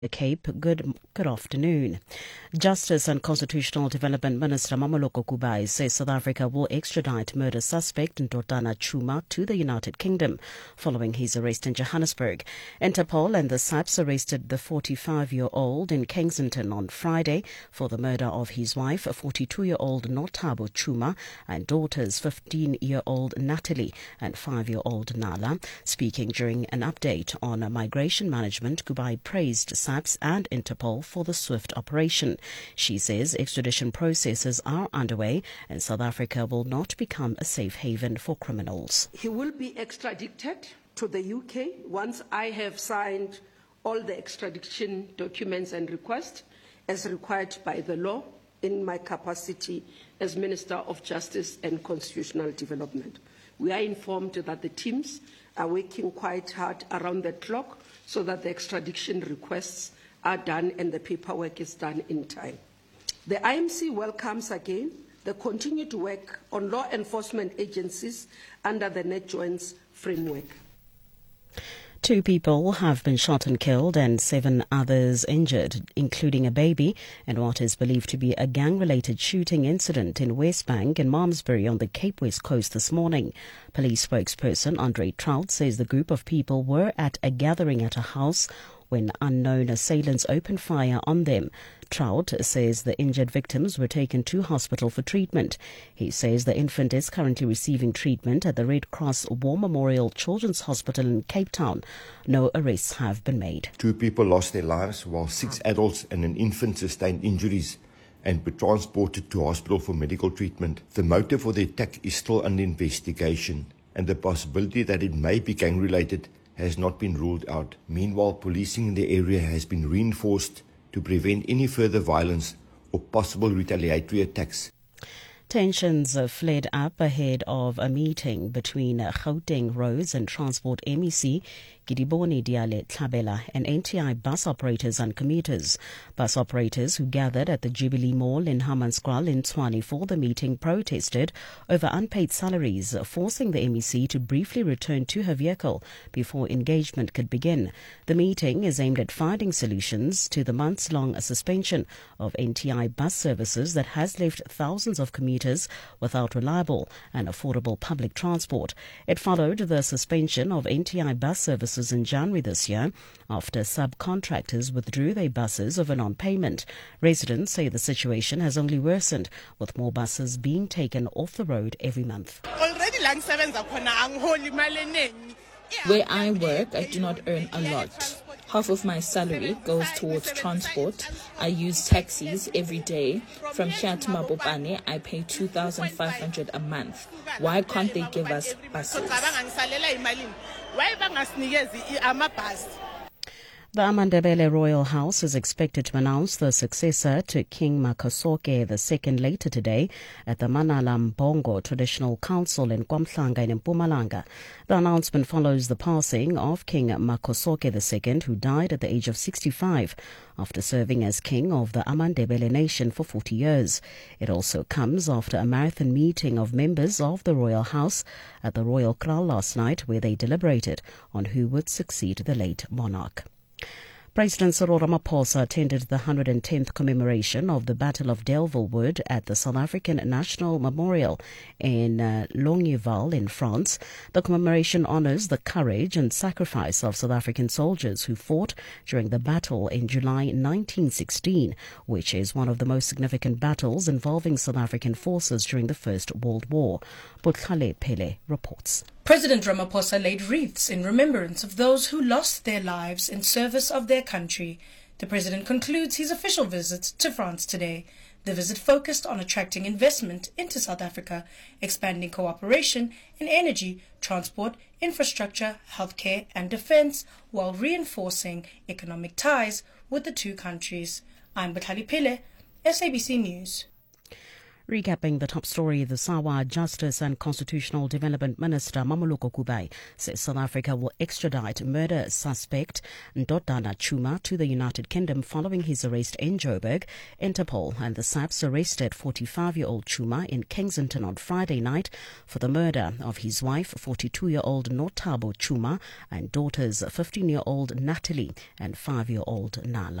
the Cape. Good afternoon. Justice and Constitutional Development Minister Mamoloko Kubai says South Africa will extradite murder suspect Ndodana Chuma to the United Kingdom following his arrest in Johannesburg. Interpol and the SAPS arrested the 45-year-old in Kensington on Friday for the murder of his wife, 42-year-old Nothabo Chuma, and daughters 15-year-old Natalie and 5-year-old Nala. Speaking during an update on migration management, Kubai praised SAPS and Interpol for the swift operation. She says extradition processes are underway and South Africa will not become a safe haven for criminals. He will be extradited to the UK once I have signed all the extradition documents and requests as required by the law in my capacity as Minister of Justice and Constitutional Development. We are informed that the teams are working quite hard around the clock so that the extradition requests are done and the paperwork is done in time. The IMC welcomes again the continued work on law enforcement agencies under the NetJoins framework. 2 people have been shot and killed and 7 others injured, including a baby, in what is believed to be a gang-related shooting incident in Westbank and Malmesbury on the Cape West Coast this morning. Police spokesperson Andre Trout says the group of people were at a gathering at a house when unknown assailants opened fire on them. Trout says the injured victims were taken to hospital for treatment. He says the infant is currently receiving treatment at the Red Cross War Memorial Children's Hospital in Cape Town. No arrests have been made. 2 people lost their lives while 6 adults and an infant sustained injuries and were transported to hospital for medical treatment. The motive for the attack is still under investigation, and the possibility that it may be gang-related has not been ruled out. Meanwhile, policing in the area has been reinforced to prevent any further violence or possible retaliatory attacks. Tensions flared up ahead of a meeting between Gauteng Roads and Transport MEC Gidiboni Diale Tlhabela and NTI bus operators and commuters. Bus operators who gathered at the Jubilee Mall in Hammanskraal in Tshwane for the meeting protested over unpaid salaries, forcing the MEC to briefly return to her vehicle before engagement could begin. The meeting is aimed at finding solutions to the months-long suspension of NTI bus services that has left thousands of commuters without reliable and affordable public transport. It followed the suspension of NTI bus services in January this year after subcontractors withdrew their buses over non-payment. Residents say the situation has only worsened, with more buses being taken off the road every month. Where I work, I do not earn a lot. Half of my salary goes towards transport. I use taxis every day. From here to Mabopane, I pay 2,500 a month. Why can't they give us buses? The Amandebele Royal House is expected to announce the successor to King Makhosoke II later today at the Manala Mbongo Traditional Council in KwaMhlanga in Mpumalanga. The announcement follows the passing of King Makhosoke II, who died at the age of 65 after serving as king of the Amandebele nation for 40 years. It also comes after a marathon meeting of members of the Royal House at the Royal Kraal last night, where they deliberated on who would succeed the late monarch. President Cyril Ramaphosa attended the 110th commemoration of the Battle of Delville Wood at the South African National Memorial in Longyeval in France. The commemoration honours the courage and sacrifice of South African soldiers who fought during the battle in July 1916, which is one of the most significant battles involving South African forces during the First World War. Bukhale Pele reports. President Ramaphosa laid wreaths in remembrance of those who lost their lives in service of their country. The president concludes his official visit to France today. The visit focused on attracting investment into South Africa, expanding cooperation in energy, transport, infrastructure, healthcare and defense, while reinforcing economic ties with the 2 countries. I'm Bukhale Pele, SABC News. Recapping the top story, the Sawa Justice and Constitutional Development Minister Mamoloko Kubai says South Africa will extradite murder suspect Ndodana Chuma to the United Kingdom following his arrest in Joburg. Interpol and the SAPS arrested 45-year-old Chuma in Kensington on Friday night for the murder of his wife, 42-year-old Notabo Chuma, and daughters 15-year-old Natalie and 5-year-old Nala.